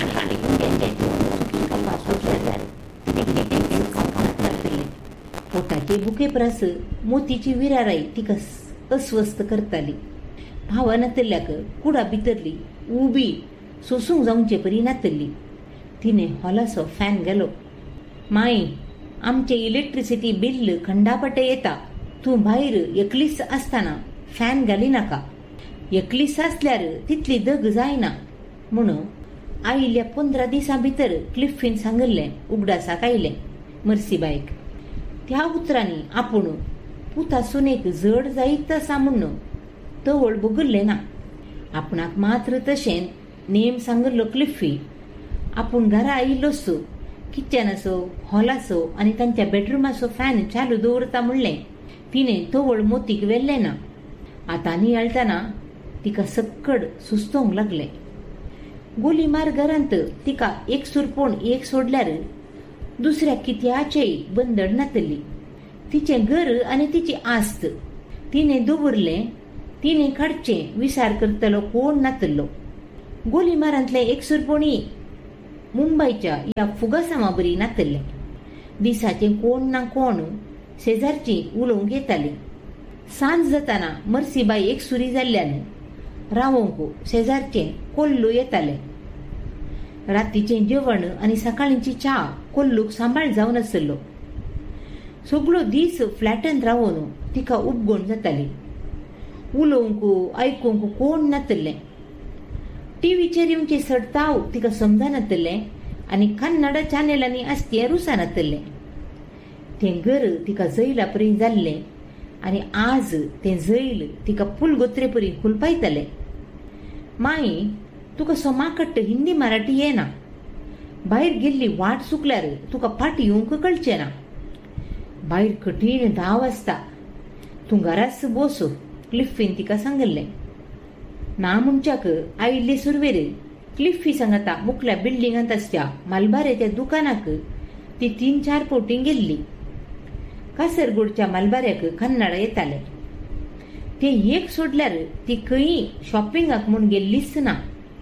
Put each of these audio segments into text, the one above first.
पोटाचे बुके प्रास मोतीची विराराई तिका अस्वस्थ करताली. भावा नातल्याक कुडा भितरली उबी सोसूंक जावचे परी नातल्ली. तिने हॉलासो फॅन गेलो. माई, आमचे इलेक्ट्रिसिटी बिल खंडापटे येता. तू भायर एकलीस असताना फॅन घाली नाका. एकलीस असल्यार तितली दग जायना म्हणून आयिल्ल्या 15 दिसां भितर क्लिफ्फीन सांगल्लें उगडासाक आयलें मर्सीबायक. त्या उतरांनी आपूण पुता सुनेक जड जायत आसा म्हणून तवळ बगल्लें ना. आपणाक मात्र तशें नेम सांगल्लो क्लिफ्फी. आपूण घरा आयिल्लोसो किचनाचो हॉलाचो आनी तांच्या बेडरुमाचो फॅन चालू दवरता म्हणलें तिने तवळ मोतीक वेल्लें ना. आतां नियाळटना तिका सक्कड सुस्तोंक लागलें. गोलीमार घरांत तिका एक सुरपोण एक सोडल्यार दुसऱ्या कित्याचेय बंदड नातली. तिचें घर आनी तिची आस्त तिने दवरलें. तिने काडचें विचार करतलो कोण नातलो. गोलीमारांतले एक सुरपोणी मुंबयच्या ह्या फुगासामा बरी नातल्लें. दिसाचें कोण ना कोण शेजारची उलोवंक येताली. सांज जाताना मर्सीबाई एक सुरी जाल्ल्यान रावोंक शेजारचे कोल्लू येताले. रातीचें जेवण आनी सकाळींची च्या कोल्लूक सांबाळ जावन आसलो. सगळो दीस फ्लॅटांत रावून तिका उपगोण जाताली. उलोवंक आयकूंक कोण नातल्लें. टीव्हीचेर येवचें सडताव तिका समजनातलें आनी कन्नड चॅनलांनी आसतें रुसानातलें. तें घर तिका जैला परी जाल्लें आनी आज तें जैल तिका फुलगोत्रे परी खुलपायतलें. माई, तुका सोमाकट्ट हिंदी मराठी येना. भायर गेल्ली वाट चुकल्यार तुका फाटी येवंक कळचें ना. भायर कठीण 10 वाजता. तूं घराच बस क्लिफ्फीन तिका सांगल्लें. ना म्हणच्याक आयिल्ले सुरवेर क्लिफ्फी सांगता मुखल्या बिल्डिंगांत आसच्या मालबारेच्या दुकानाक ती 3-4 फावटी गेल्ली. कासरगोडच्या मालबाऱ्याक कन्नड येताले. ते एक सोडल्यार ती खंय शॉपिंगाक म्हूण गेल्लीच ना.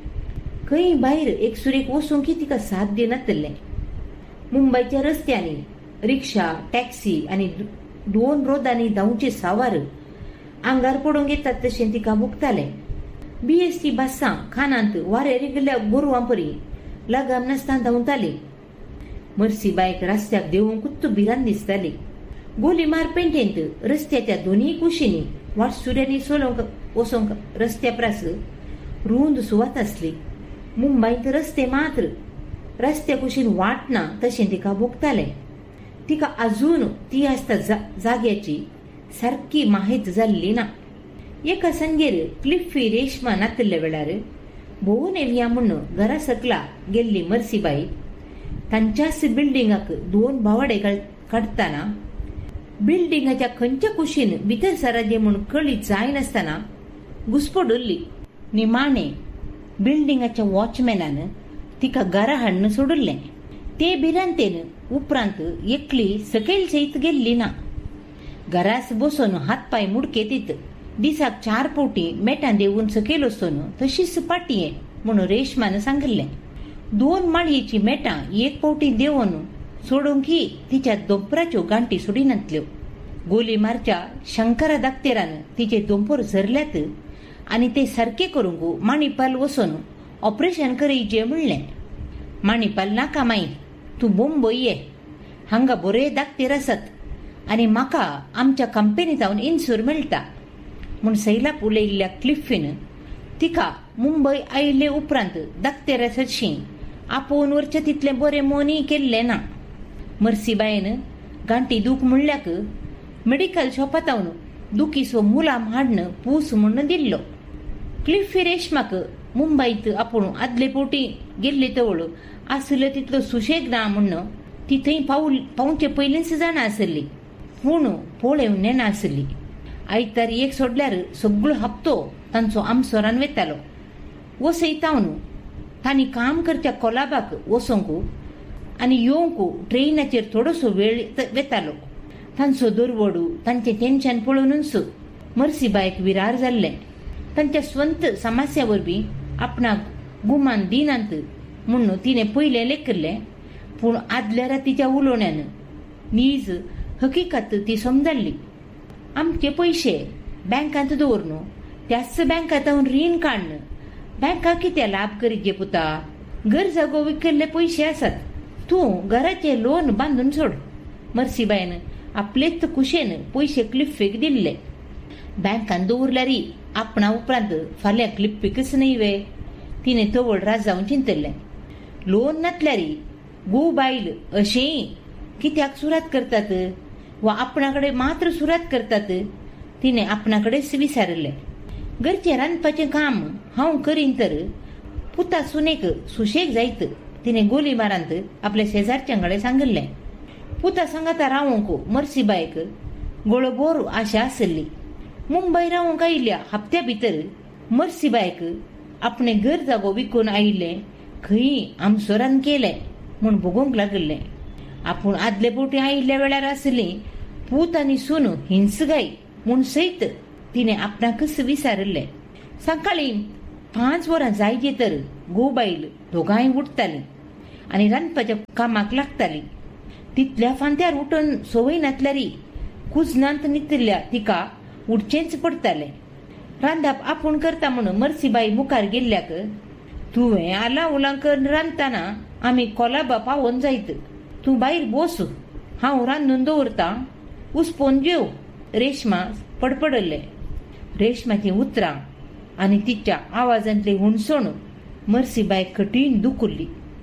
खंय भायर एक सुरेक वचूंक तिका साथ दिनातलें. मुंबयच्या रस्त्यांनी रिक्षा टॅक्सी आनी 2 रोदांनी धांवचे सावार आंगार पडूंक येतात तशें तिका भोगतालें. BST बसां खानांत वारेर गेल्ल्या गोरवां परी लगाम नासतना धांवताली. मर्सीबायक रस्त्याक देवूंकूच भिरांत दिसताली. गोलीमार पेंटेंत रस्त्याच्या दोनूय कुशींनी वाटसुऱ्यांनी सोलोवंक वचोंक रस्त्या प्रास रुंद सुवात आसली. मुंबयंत रस्ते मात्र रस्त्या कुशीन वाट ना तशें तिका भोगतालें. तिका अजून ती आसता जाग्याची सारकी माहीत जाल्ली ना. एका सांजेर क्लिफ्फी रेशमा नातल्ल्या वेळार भोवून येवया म्हणून घरा सकला गेल्ली मर्सीबाई तांच्याच बिल्डिंगाक 2 भावाडे काडटाना बिल्डिंगाच्या खंयच्या कुशीन भितर सराजे म्हूण कळी जायनासतना घुसपडली. निमाणे बिल्डिंगाच्या वॉचमॅनान तिका घरा हाडून सोडलें. ते भिरांतेन उपरांत एकली सकयल सयत गेल्ली ना. घरास बसून हातपाय मुडके दित दिसाक 4 फावटी मेटां देवून सकयल वचून तशीच पाटये म्हणून रेशमान सांगल्लें. 2 माळयेची मेटां एक फावटी देवून सोडूंकी तिच्या दोंपराच्यो गांठी सोडिनातल्यो. गोलीमारच्या शंकरा दाक्तेरान तिचे दोंपर झरल्यात आनी ते सारके करूंक माणिपाल वचून ऑपरेशन करयचें म्हणलें. माणिपाल नाका माई, तूं मुंबय ये. हांगा बरे दाक्तेर आसात आनी म्हाका आमच्या कंपनीत जावन इन्सूर मेळटा म्हूण सैलाप उलयल्ल्या क्लिफ्फीन तिका मुंबय आयिल्ले उपरांत दाक्तेरा सदशीं आपोवन वरचें तितलें बरें मोनी केल्लें ना. मर्सीबायन गांठी दूख म्हणल्याक मेडिकल शॉपात जावन दुखीचो मुलाम हाडन पूस म्हूण दिल्लो. क्लिफ्फी रेशमाक मुंबयत आपूण आदले फावटी गेल्ली तवळ आसलो तितलो सुशेग ना म्हणून ती थंय पावचे पयलींच जाणा आसली पूण पळोव नेना आसली. आयतार एक सोडल्यार सगळो हप्तो तांचो आमसोरान वेतालो. वसयतावन तांणी काम करच्या कोलाबाक वचोंक आनी येवंक ट्रेनाचेर थोडोसो वेळ वेतालो. तांचो दरवडू तांचें टेन्शन पळोवनूच मर्सीबायक विरार जाल्लें. तांच्या स्वंत समस्या वरवीं आपणाक गुमान दिनांत म्हणून तिने पहिले लेकरले, पूण आदल्या रातीच्या उलोवण्यानं नीज हकीकत ती समजाली. आमचे पैसे बँकांत दवरणं, त्याच बँकांत रीण काढणं, बँका किती लाभ करीत जे पुता. घर जागो विकल्ले पैसे आसात, तूं घराचे लोन बांधून सोड. मर्सीबाईन आपलेच कुशेन पैसे क्लिफ्फेक दिल्ले. बँकान दवरल्यारी आपणा उपरांत फाल्यां क्लिप्पीकच न्ही वे. तिने तवड राज जावन चिंतले. लोन नातल्यारी गो बायल अशेंय कित्याक सुरात करतात वा आपणाकडे मात्र सुरात करतात. तिने आपणाकडेच विचारले. घरचे रांदपाचें काम हांव करीन तर पुता सुनेक सुशेग जायत. तिने गोली मारांत आपल्या शेजारच्यांकडे सांगले. पुता सांगाता रावोंक मर्सीबायक गोळभोर आशा आसली. मुंबई रावंक आयिल्ल्या हप्त्या भितर मर्सीबायक आपणे घर जागो विकून आयिल्ले खंय आमसोरान केले म्हूण भोगूंक लागले. आपूण आदले पोटी आयिल्ल्या वेळार आसली पूत आनी सून हिंसगाय म्हूण सयत तिने आपणाकच विचारले. सकाळी 5 वरां जायचे तर गोबायल दोगांय उठताली आनी रांदपाच्या कामाक लागताली. तितल्या फांत्यार उठून सवय नातल्यारी कुजनांत न्हिदल्या तिका उठचेंच पडटाले. रांदप आपूण करता म्हणून मर्सीबाई मुखार गेल्ल्याक, तुवें आला उलांकर रांदतना आमी कोलाबा पावोन जायत. तूं भायर बोस, हांव रांदून दवरतां, उसपोन जेव. रेशमा पडपडले. रेशमाची उतरां आनी तिच्या आवाजांतली हुणसण मर्सीबाई कठीण दुखुरली.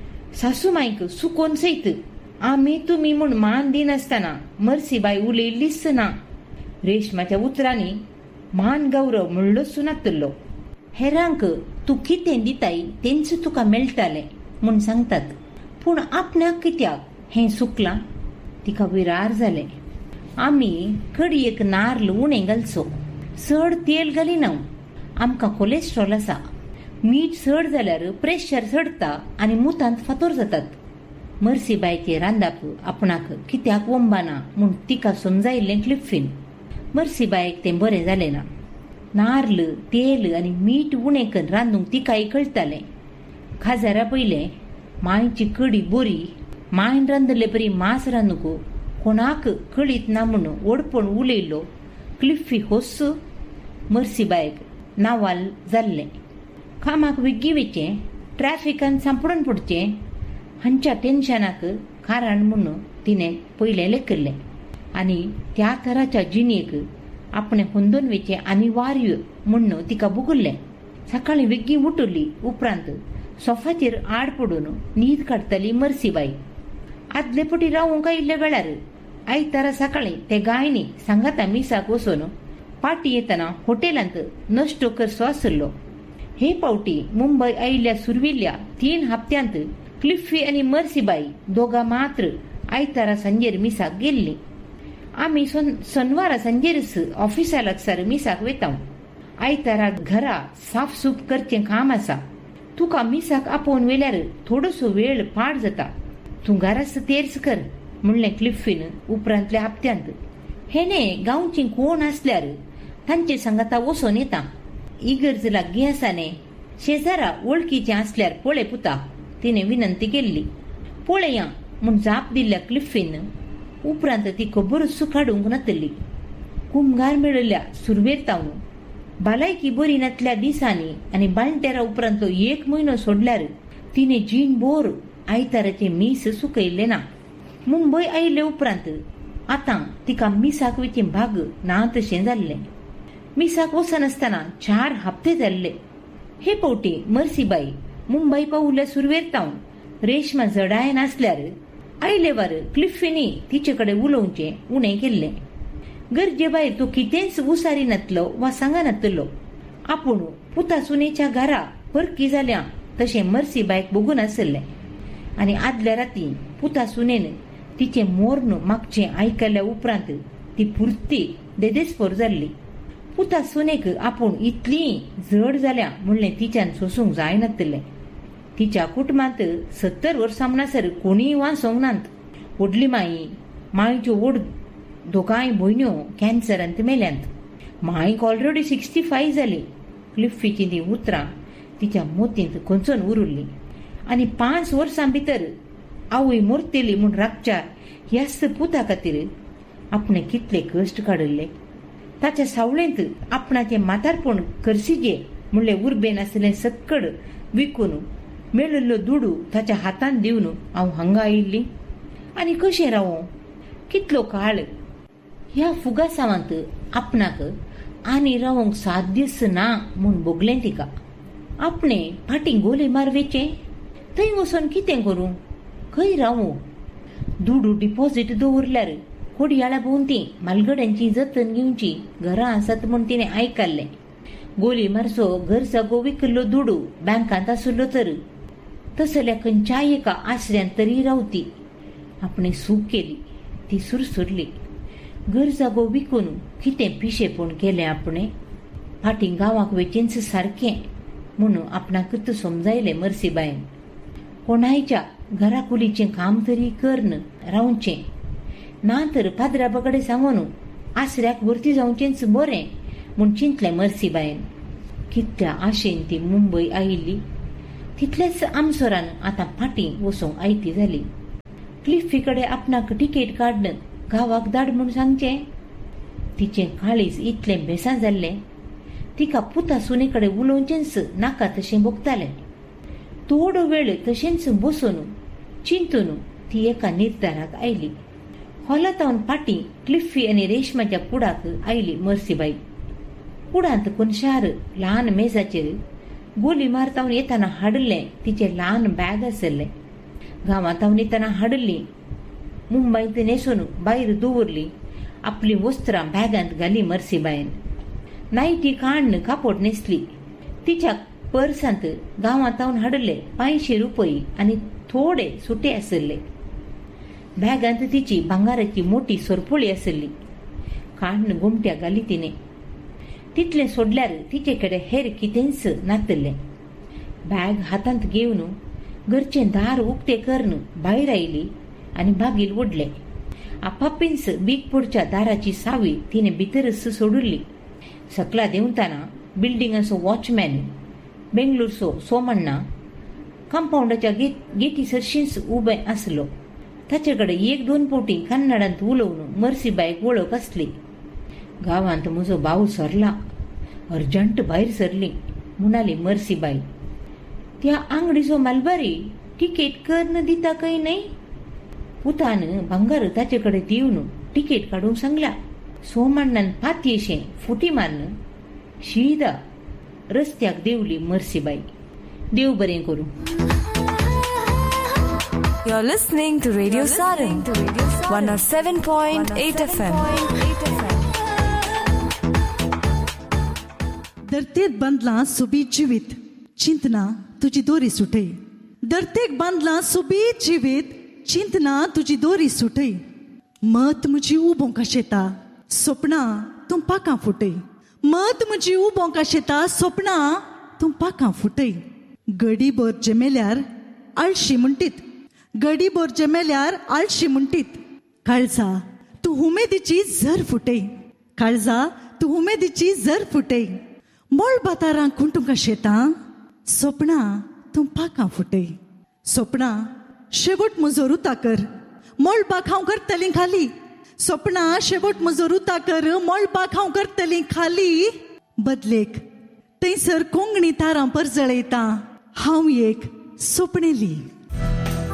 सासूमाईक सुकोन सयत आमी तुमी म्हूण मान दिनासतना मर्सीबाई उलयल्लीच ना. रेशमाच्या उतरांनी मान गौरव म्हणलो सुनातलो. हेरांक तूं कितें दिताय तेंच तुका मेळटालें म्हूण सांगतात, पूण आपणाक कित्याक हें सुकलां. तिका विरार जालें. आमी कडयेक नारळ उणें घालचो, चड तेल घालिना. आमकां कोलेस्ट्रॉल आसा. मीठ चड जाल्यार प्रेशर चडटा आनी मुतांत फातर जातात. मर्सीबायचे रांदप आपणाक कित्याक वंबाना म्हूण तिका समजायिल्लें क्लिफ्फीन. मर्सीबायक तें बरें जालें ना. नारळ, तेल आनी मीठ उणें करून रांदूंक तिकाय कळटालें. खाजारा पयलें मांयची कडी बरी, मांयन रांदले बरी मांस रांदूंक कोणाक कळीत ना म्हूण ओडपण उलयलो क्लिफ्फी होस्स. मर्सीबायक नावाल जाल्लें. कामाक विग्गी वेचें, ट्रॅफिकान सांपडून पडचें हांच्या टेन्शनाक कारण म्हणून तिणें पयलें लेखिल्लें. आनी त्या तराच्या जिणेक आपणें हुंदून वेचें अनिवार्य म्हणून तिका भोगुल्लें. सकाळीं विग्गी उठली उपरांत सोफाचेर आड पडून न्हीद काडटाली मर्सीबाई. आदले पटी रावूंक आयिल्ल्या वेळार आयतारा सकाळीं ते गायनी सांगाता मिसाक वचून पाटी येतना हॉटेलांत नश्टो करचो आसलो. हे पावटी मुंबय आयिल्ल्या सुरविल्ल्या 3 हप्त्यांत क्लिफ्फी आनी मर्सीबाई दोगां मात्र आयतारा सांजेर मिसाक गेल्लीं. आमी शनवारा सांजेरच ऑफिसा लागसार मिसाक वेतां. आयतारा घरा साफसूफ करचें काम आसा. तुका मिसाक आपोवन वेल्यार थोडोसो वेळ पाड जाता. तूं घराच तेर्स कर म्हणलें क्लिफ्फीन उपरांतल्या हप्त्यांत. हेने गांवची कोण आसल्यार तांचे सांगाता वचोन येता. इगर्ज लागीं आसा न्ही, शेजारा वळखीचें आसल्यार पळय पुता, तिणें विनंती केल्ली. पळया म्हूण जाप दिल्ल्या क्लिफ्फीन उपरांत ती खबर सुखाडूंक नातली. कुमगार मेळिल्ल्या सुरवेर तावन भलायकी बरी नातल्या दिसांनी आनी बाळंटेरा उपरांत 1 म्हयनो सोडल्यार तिने जीणभर आयताराचे मीस सुकयल्ले ना. मुंबय आयिल्ले उपरांत आतां तिका मिसाक वेचें भाग ना तशें जाल्लें. मिसाक वचनासतना 4 हप्ते जाल्ले. हे पावटी मर्सीबाई मुंबय पावुल्ल्या सुरवेर तावन रेशमा जडाय नासल्यार आयले वार क्लिफ्फीनी तिचे कडेन उलोवचें उणें केल्लें. गरजे भायर तो कितेंच उसारी नातलो वा सांगनातलो. आपूण पुता सुनेच्या घरा परकी जाल्या तशें मर्सीबायक बघून आसलें. आनी आदल्या राती पुता सुनेन तिचें मोर्न मागचें आयकल्या उपरांत ती पुर्ती देदेस्पर जाल्ली. पुता सुनेक आपूण इतली जड जाल्या म्हणलें तिच्यान सोसूंक जायनातलें. तिच्या कुटुंबांत 70 वर्सां म्हणसर कोणीय वाचोंक नात. व्हडली माई, मायच्यो व्हड दोगांय भयण्यो कॅन्सरांत मेल्यांत. मायक ऑलरेडी 65 जाली. क्लिफ्फीची ती उतरां तिच्या मोतींत खंचून उरुल्ली आनी 5 वर्सां भितर आवय मोरतेली म्हूण राखच्या ह्याच पुता खातीर आपणे कितले कश्ट काडिल्ले. ताच्या सावळेंत आपणाचें म्हातारपण करसिजे म्हणलें उर्बेन आसलें सक्कड विकून मेळिल्लो दुडू ताच्या हातांत दिवन हांव हांगा आयिल्ली. आनी कशें रावूं? कितलो काळ ह्या फुगासांवांत आपणाक आनी रावंक साध्यच ना म्हूण भोगलें तिका. आपणे फाटीं गोले मारवेचे, थंय वचोन कितें करूं? खंय रावूं? दुडू डिपॉझिट दवरल्यार कोडयाळा भोंवती मालगड्यांची जतन घेवची घरां आसात म्हूण तिणें आयकल्लें. गोली मारचो घर जागो विकल्लो दुडू बँकांत आसलो तर तसल्या खंयच्याय एका आसऱ्यांत तरी रावती. आपणे सूख केली, ती सुरसुरली. घर जागो विकून कितें पिशेपण केलें आपणे. फाटीं गांवाक वेचेंच सारकें म्हणून आपणाक समजायलें मर्सीबायन. कोणायच्या घरा कुलीचें काम तरी करन रावचें ना तर पाद्रा बागडे सांगून आसऱ्याक भरती जावचेंच बरें म्हूण चिंतलें मर्सीबायन. कितल्या आशेन ती मुंबय आयिल्ली. तितल्याच आमसोरान आतां फाटीं वचोंक आयती जाली. क्लिफी कडेन आपणाक तिकेट काडन गांवाक धाड म्हूण सांगचें. तिचें काळीज इतलें बेसां जाल्लें तिका पुता सुने कडेन उलोवचेंच नाका तशें भोगतालें. थोडो वेळ तशेंच बसून चिंतून ती एका निर्धाराक आयली. हॉलातावन फाटीं क्लिफी आनी रेशमाच्या कुडाक आयली मर्सीबाई. कुडांत कोनशार ल्हान मेजाचेर गोली मारतावन येताना हाडलें तिचें ल्हान बॅग आसलें. गांवांतावन येताना हाडली, मुंबईत नेसून भायर दवरली. आपली वस्त्रां बॅगांत घाली मर्सीबायन. नायटी काडन कापड न्हेसली. तिच्या पर्सांत गांवांतावन हाडले 500 रुपये आनी थोडे सुटे आसले. बॅगांत तिची भांगाराची मोठी सोरपोळी आसली. काडन घुमट्या घाली तिणें. तितलें सोडल्यार तिचे कडेन हेर कितेंच नातलें. बॅग हातांत घेवन घरचें दार उक्तें करन भायर आयली आनी बागील ओडलें. आपापींच बीगपोडच्या दाराची सावी तिणें भितरच सोडिल्ली. सकला देंवताना बिल्डिंगाचो वॉचमॅन बेंगलोरचो सोमण्णा कंपाऊंडाच्या गेटी सरशींच उबें आसलो. ताचे कडेन 1-2 फावटी कन्नडांत उलोवन मर्सीबायक वळख आसली. गांवांत म्हजो भाव सरला, अर्जंट भायर सरली म्हणाली मर्सीबाई. त्या आंगडीचो मालबारी तिकेट करन दिता काय नाही? पुतान भांगार ताचे कडेन दिवन तिकेट काडूंक सांगल्या. सोमण्णान पातयेशें फुटी मारन शिदा रस्त्याक देवली मर्सीबाई. देव बरें करूं. You're listening to Radio Sarang, 107.8 FM. धरतेक बांदलां सोबीत जिवीत, चिंतना तुजी दोरी सुटय. धरतेक बांदलां सोबीत जिवीत, चिंतना तुजी दोरी सुटय. मत म्हजी उबोंक आशेता, सपनां तूं पाकां फुटय. मत म्हजी उबोंक आशेता, सपनां तूं पाकां फुटय. गडीभर जेमेल्यार आळशी म्हणटीत, गडीभर जेमेल्यार आळशी म्हणटीत. काळजा तूं उमेदीची झर फुटय. काळजा तूं उमेदीची झर फुटय. मोळ बातारां कुंटूंक आशेता, सपनां तूं पाकां फुटय. सपनां शेवट म्हजो रुता कर, मोळ बाग हांव करतलीं खाली. सपनां शेवट म्हजो रुता कर, मोळ बाग हांव करतलीं खाली. बदलेक थंयसर कोंगणी तारां परजळयता, हांव एक सपणेली.